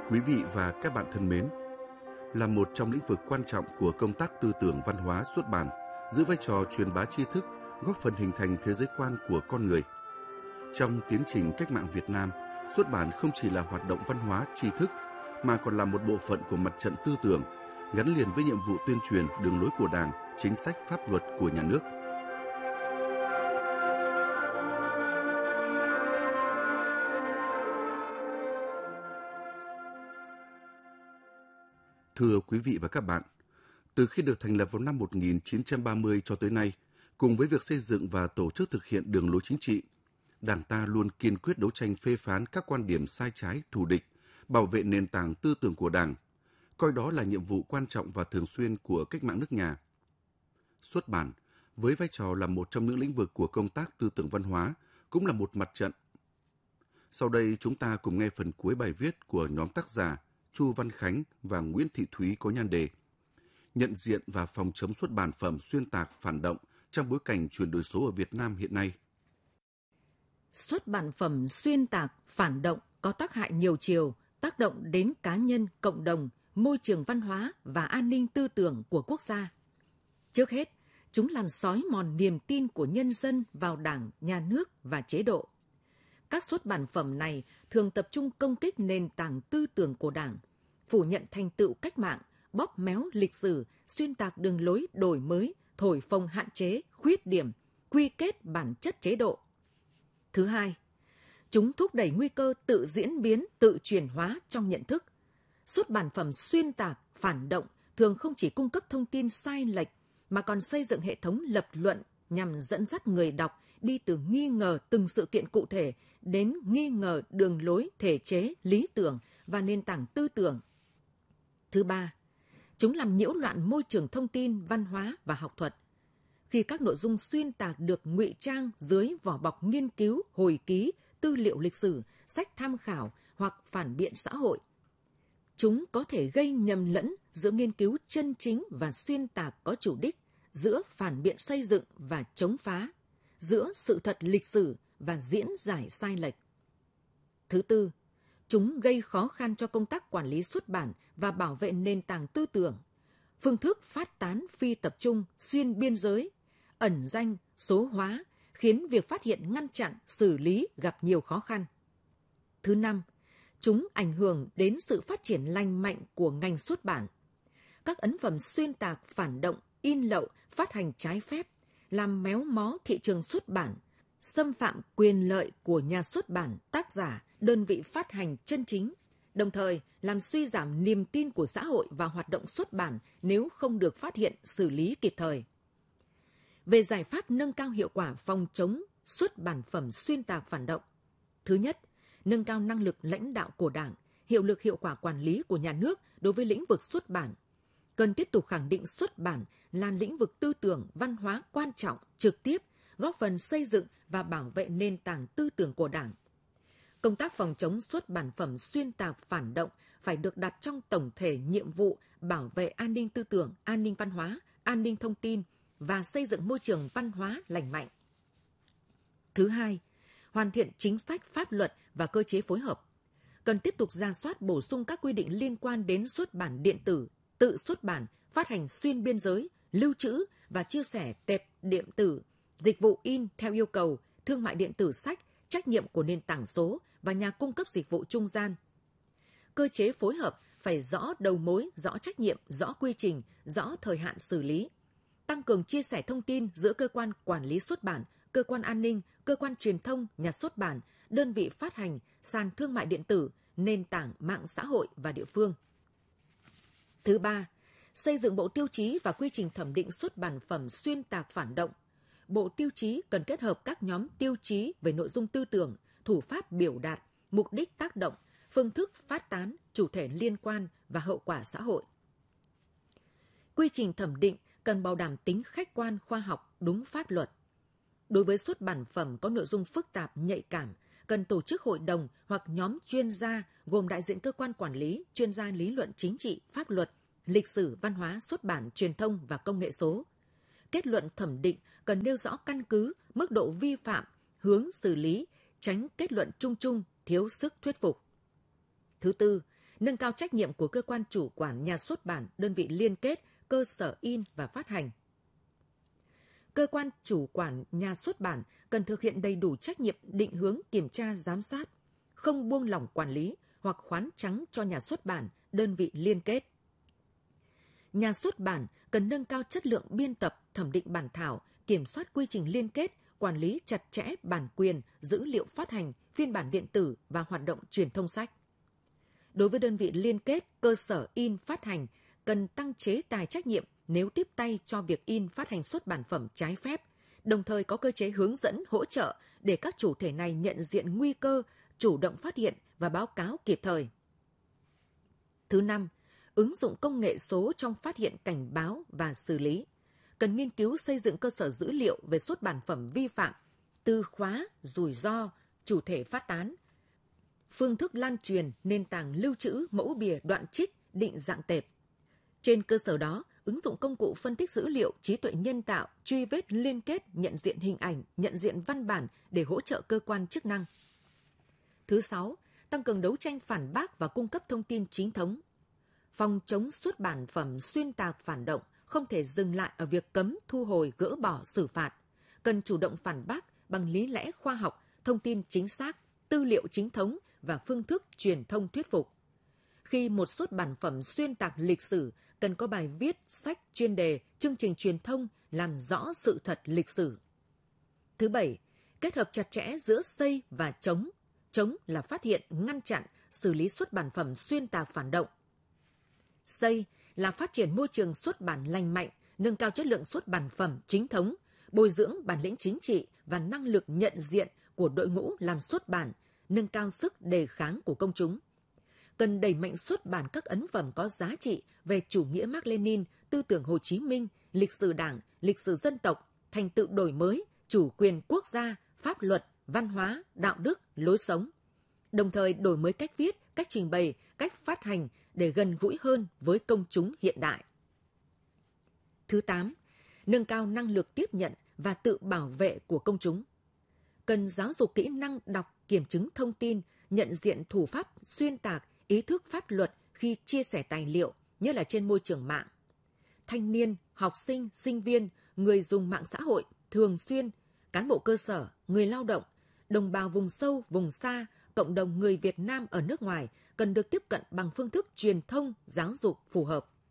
Quý vị và các bạn thân mến, là một trong lĩnh vực quan trọng của công tác tư tưởng văn hóa xuất bản, giữ vai trò truyền bá tri thức, góp phần hình thành thế giới quan của con người. Trong tiến trình cách mạng Việt Nam, xuất bản không chỉ là hoạt động văn hóa tri thức, mà còn là một bộ phận của mặt trận tư tưởng, gắn liền với nhiệm vụ tuyên truyền đường lối của Đảng, chính sách pháp luật của nhà nước. Thưa quý vị và các bạn, từ khi được thành lập vào năm 1930 cho tới nay, cùng với việc xây dựng và tổ chức thực hiện đường lối chính trị, Đảng ta luôn kiên quyết đấu tranh phê phán các quan điểm sai trái, thù địch, bảo vệ nền tảng tư tưởng của Đảng, coi đó là nhiệm vụ quan trọng và thường xuyên của cách mạng nước nhà. Xuất bản, với vai trò là một trong những lĩnh vực của công tác tư tưởng văn hóa, cũng là một mặt trận. Sau đây chúng ta cùng nghe phần cuối bài viết của nhóm tác giả Chu Văn Khánh và Nguyễn Thị Thúy có nhan đề Nhận diện và phòng chống xuất bản phẩm xuyên tạc phản động trong bối cảnh chuyển đổi số ở Việt Nam hiện nay. Xuất bản phẩm xuyên tạc phản động có tác hại nhiều chiều, tác động đến cá nhân, cộng đồng, môi trường văn hóa và an ninh tư tưởng của quốc gia. Trước hết, chúng làm xói mòn niềm tin của nhân dân vào Đảng, nhà nước và chế độ. Các xuất bản phẩm này thường tập trung công kích nền tảng tư tưởng của Đảng, phủ nhận thành tựu cách mạng, bóp méo lịch sử, xuyên tạc đường lối đổi mới, thổi phồng hạn chế, khuyết điểm, quy kết bản chất chế độ. Thứ hai, chúng thúc đẩy nguy cơ tự diễn biến, tự chuyển hóa trong nhận thức. Xuất bản phẩm xuyên tạc, phản động thường không chỉ cung cấp thông tin sai lệch, mà còn xây dựng hệ thống lập luận nhằm dẫn dắt người đọc đi từ nghi ngờ từng sự kiện cụ thể đến nghi ngờ đường lối, thể chế, lý tưởng và nền tảng tư tưởng. Thứ ba, chúng làm nhiễu loạn môi trường thông tin, văn hóa và học thuật. Khi các nội dung xuyên tạc được ngụy trang dưới vỏ bọc nghiên cứu, hồi ký, tư liệu lịch sử, sách tham khảo hoặc phản biện xã hội, chúng có thể gây nhầm lẫn giữa nghiên cứu chân chính và xuyên tạc có chủ đích, giữa phản biện xây dựng và chống phá, giữa sự thật lịch sử và diễn giải sai lệch. Thứ tư, chúng gây khó khăn cho công tác quản lý xuất bản và bảo vệ nền tảng tư tưởng. Phương thức phát tán phi tập trung, xuyên biên giới, ẩn danh, số hóa, khiến việc phát hiện, ngăn chặn, xử lý gặp nhiều khó khăn. Thứ năm, chúng ảnh hưởng đến sự phát triển lành mạnh của ngành xuất bản. Các ấn phẩm xuyên tạc, phản động, in lậu, phát hành trái phép, làm méo mó thị trường xuất bản, xâm phạm quyền lợi của nhà xuất bản, tác giả, đơn vị phát hành chân chính, đồng thời làm suy giảm niềm tin của xã hội vào hoạt động xuất bản nếu không được phát hiện, xử lý kịp thời. Về giải pháp nâng cao hiệu quả phòng chống xuất bản phẩm xuyên tạc phản động. Thứ nhất, nâng cao năng lực lãnh đạo của Đảng, hiệu lực hiệu quả quản lý của nhà nước đối với lĩnh vực xuất bản. Cần tiếp tục khẳng định xuất bản là lĩnh vực tư tưởng, văn hóa quan trọng, trực tiếp, góp phần xây dựng và bảo vệ nền tảng tư tưởng của Đảng. Công tác phòng chống xuất bản phẩm xuyên tạc phản động phải được đặt trong tổng thể nhiệm vụ bảo vệ an ninh tư tưởng, an ninh văn hóa, an ninh thông tin và xây dựng môi trường văn hóa lành mạnh. Thứ hai, hoàn thiện chính sách pháp luật và cơ chế phối hợp. Cần tiếp tục rà soát bổ sung các quy định liên quan đến xuất bản điện tử, tự xuất bản, phát hành xuyên biên giới, lưu trữ và chia sẻ tệp điện tử, dịch vụ in theo yêu cầu, thương mại điện tử sách, trách nhiệm của nền tảng số và nhà cung cấp dịch vụ trung gian. Cơ chế phối hợp phải rõ đầu mối, rõ trách nhiệm, rõ quy trình, rõ thời hạn xử lý. Tăng cường chia sẻ thông tin giữa cơ quan quản lý xuất bản, cơ quan an ninh, cơ quan truyền thông, nhà xuất bản, đơn vị phát hành, sàn thương mại điện tử, nền tảng mạng xã hội và địa phương. Thứ ba, xây dựng bộ tiêu chí và quy trình thẩm định xuất bản phẩm xuyên tạc phản động. Bộ tiêu chí cần kết hợp các nhóm tiêu chí về nội dung tư tưởng, thủ pháp biểu đạt, mục đích tác động, phương thức phát tán, chủ thể liên quan và hậu quả xã hội. Quy trình thẩm định cần bảo đảm tính khách quan, khoa học, đúng pháp luật. Đối với xuất bản phẩm có nội dung phức tạp, nhạy cảm, cần tổ chức hội đồng hoặc nhóm chuyên gia gồm đại diện cơ quan quản lý, chuyên gia lý luận chính trị, pháp luật, lịch sử, văn hóa, xuất bản, truyền thông và công nghệ số. Kết luận thẩm định cần nêu rõ căn cứ, mức độ vi phạm, hướng xử lý, tránh kết luận chung chung, thiếu sức thuyết phục. Thứ tư, nâng cao trách nhiệm của cơ quan chủ quản nhà xuất bản, đơn vị liên kết, cơ sở in và phát hành. Cơ quan chủ quản nhà xuất bản cần thực hiện đầy đủ trách nhiệm định hướng, kiểm tra, giám sát, không buông lỏng quản lý hoặc khoán trắng cho nhà xuất bản, đơn vị liên kết. Nhà xuất bản cần nâng cao chất lượng biên tập, thẩm định bản thảo, kiểm soát quy trình liên kết, quản lý chặt chẽ bản quyền, dữ liệu phát hành, phiên bản điện tử và hoạt động truyền thông sách. Đối với đơn vị liên kết, cơ sở in phát hành cần tăng chế tài trách nhiệm nếu tiếp tay cho việc in phát hành xuất bản phẩm trái phép, đồng thời có cơ chế hướng dẫn hỗ trợ để các chủ thể này nhận diện nguy cơ, chủ động phát hiện và báo cáo kịp thời. Thứ năm, ứng dụng công nghệ số trong phát hiện, cảnh báo và xử lý. Cần nghiên cứu xây dựng cơ sở dữ liệu về xuất bản phẩm vi phạm, từ khóa, rủi ro, chủ thể phát tán, phương thức lan truyền, nền tảng lưu trữ, mẫu bìa, đoạn trích, định dạng tệp. Trên cơ sở đó, ứng dụng công cụ phân tích dữ liệu, trí tuệ nhân tạo, truy vết liên kết, nhận diện hình ảnh, nhận diện văn bản để hỗ trợ cơ quan chức năng. Thứ sáu, tăng cường đấu tranh phản bác và cung cấp thông tin chính thống. Phòng chống xuất bản phẩm xuyên tạc, phản động không thể dừng lại ở việc cấm, thu hồi, gỡ bỏ, xử phạt. Cần chủ động phản bác bằng lý lẽ khoa học, thông tin chính xác, tư liệu chính thống và phương thức truyền thông thuyết phục. Khi một xuất bản phẩm xuyên tạc lịch sử, cần có bài viết, sách, chuyên đề, chương trình truyền thông làm rõ sự thật lịch sử. Thứ bảy, kết hợp chặt chẽ giữa xây và chống. Chống là phát hiện, ngăn chặn, xử lý xuất bản phẩm xuyên tạc, phản động. Xây là phát triển môi trường xuất bản lành mạnh, nâng cao chất lượng xuất bản phẩm chính thống, bồi dưỡng bản lĩnh chính trị và năng lực nhận diện của đội ngũ làm xuất bản, nâng cao sức đề kháng của công chúng. Cần đẩy mạnh xuất bản các ấn phẩm có giá trị về chủ nghĩa Mác Lênin, tư tưởng Hồ Chí Minh, lịch sử Đảng, lịch sử dân tộc, thành tựu đổi mới, chủ quyền quốc gia, pháp luật, văn hóa, đạo đức, lối sống. Đồng thời đổi mới cách viết, cách trình bày, cách phát hành để gần gũi hơn với công chúng hiện đại. Thứ 8, nâng cao năng lực tiếp nhận và tự bảo vệ của công chúng. Cần giáo dục kỹ năng đọc, kiểm chứng thông tin, nhận diện thủ pháp xuyên tạc, ý thức pháp luật khi chia sẻ tài liệu, nhất là trên môi trường mạng. Thanh niên, học sinh, sinh viên, người dùng mạng xã hội thường xuyên, cán bộ cơ sở, người lao động, đồng bào vùng sâu, vùng xa, cộng đồng người Việt Nam ở nước ngoài cần được tiếp cận bằng phương thức truyền thông, giáo dục phù hợp.